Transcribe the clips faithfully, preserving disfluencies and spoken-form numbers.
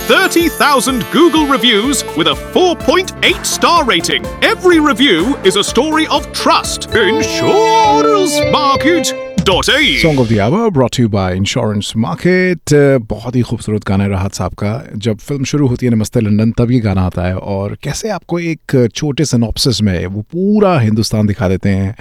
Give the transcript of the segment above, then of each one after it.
thirty thousand Google reviews with a four point eight star rating. Every review is a story of trust. Insurance Market. Song of the Hour brought to you by Insurance Market. बहुत ही खूबसूरत गाना है राहत साहब का. जब film शुरू होती है नमस्ते लंदन तब ये गाना आता है और कैसे आपको एक छोटे सिनॉप्सिस में वो पूरा हिंदुस्तान दिखा देते हैं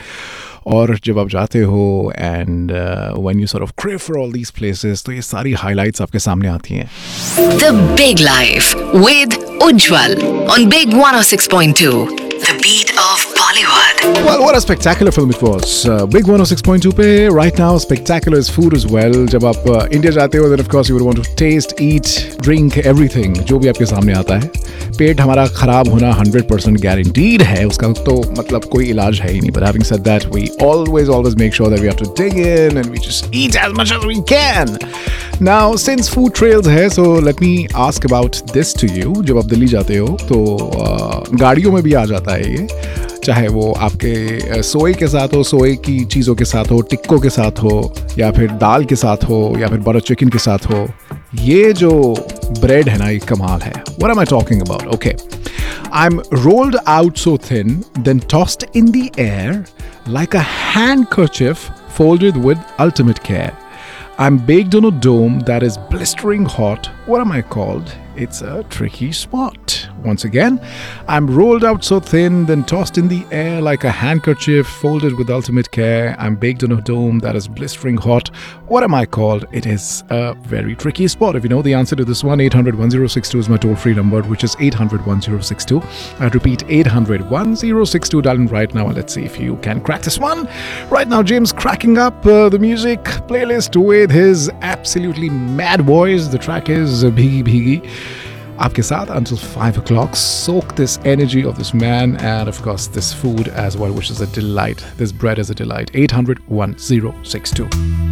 और जब आप जाते हो and when you sort of crave for all these places तो ये सारी हाइलाइट्स आपके सामने आती हैं. The Big Life with Ujjwal on Big one oh six point two. The beat of Bollywood. Well, what a spectacular film it was. Uh, Big one oh six point two पे right now spectacular is food as well. जब आप India uh, जाते हो then of course you would want to taste, eat, drink everything जो भी आपके सामने आता है. पेट हमारा खराब होना one hundred percent guaranteed है उसका तो मतलब कोई इलाज है ही नहीं. But having said that, we always always make sure that we have to dig in and we just eat as much as we can. Now since food trails है so let me ask about this to you. जब आप दिल्ली जाते हो तो uh, गाड़ियों में भी आ जाता है ये, चाहे वो आपके सोए के साथ हो, सोए की चीज़ों के साथ हो, टिक्कों के साथ हो या फिर दाल के साथ हो या फिर बटर चिकन के साथ हो. ये जो ब्रेड है ना ये कमाल है. What am I talking about? Okay. I'm rolled out so thin, then tossed in the air like a handkerchief folded with ultimate care. I'm baked on a dome that is blistering hot. What am I called? It's a tricky spot. Once again, I'm rolled out so thin, then tossed in the air like a handkerchief folded with ultimate care. I'm baked on a dome that is blistering hot. What am I called? It is a very tricky spot. If you know the answer to this one, eight hundred one oh six two is my toll-free number, which is eight hundred one oh six two. I repeat, eight hundred one oh six two. Dial in right now and let's see if you can crack this one. Right now, James cracking up uh, the music playlist with his absolutely mad voice. The track is uh, Bhigi Bhigi. आपके साथ until five o'clock. Soak this energy of this man and of course this food as well, which is a delight. This bread is a delight. eight hundred one oh six two.